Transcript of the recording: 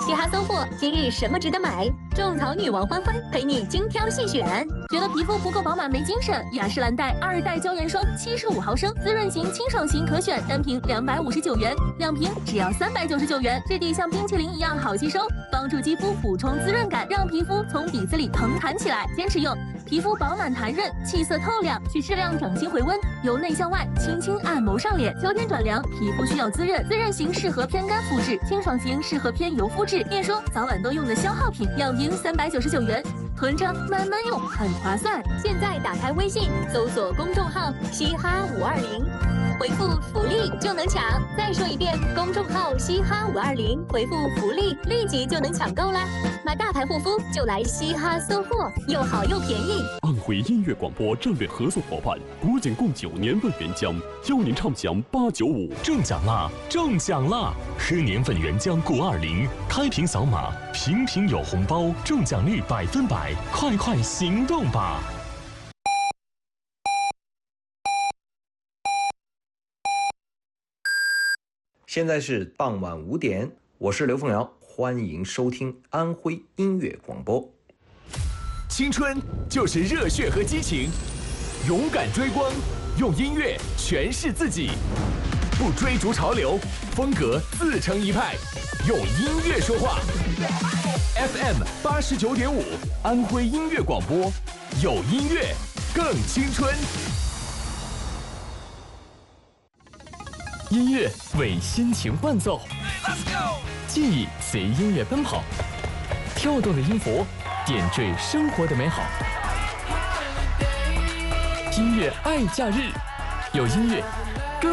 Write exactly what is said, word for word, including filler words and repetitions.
嘻哈搜货今日什么值得买？种草女王欢欢陪你精挑细选。 觉得皮肤不够饱满没精神？雅诗兰黛二代胶原霜七十五毫升，滋润型、清爽型可选，单瓶两百五十九元，两瓶只要三百九十九元，质地像冰淇淋一样好吸收，帮助肌肤补充滋润感，让皮肤从底子里膨弹起来。坚持用，皮肤饱满弹润，气色透亮，去适量整形回温，由内向外轻轻按摩上脸。秋天转凉，皮肤需要滋润，滋润型适合偏干肤质，清爽型适合偏油肤质。面霜早晚都用的消耗品，两瓶三百九十九元，囤着慢慢用，很划算。 现在打开微信，搜索公众号“嘻哈五二零”，回复“福利”就能抢。再说一遍，公众号“嘻哈五二零”，回复“福利”，立即就能抢购啦！买大牌护肤就来嘻哈搜货，又好又便宜。 安徽音乐广播战略合作伙伴国检共九年份原浆，邀您畅享八九五中奖啦！中奖啦！喝年份原浆固二零，开瓶扫码，瓶瓶有红包，中奖率百分百，快快行动吧！ 现在是傍晚五点，我是刘凤瑶，欢迎收听安徽音乐广播。 青春就是热血和激情，勇敢追光，用音乐诠释自己，不追逐潮流，风格自成一派，用音乐说话。F M 八十九点五，安徽音乐广播，有音乐更青春。 音乐为心情伴奏，记忆随音乐奔跑，跳动的音符点缀生活的美好。音乐爱假日，有音乐